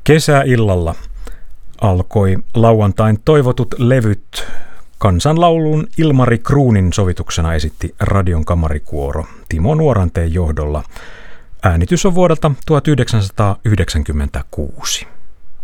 Kesäillalla alkoi lauantain toivotut levyt. Kansanlaulun Ilmari Kruunin sovituksena esitti Radion kamarikuoro Timo Nuoranteen johdolla. Äänitys on vuodelta 1996.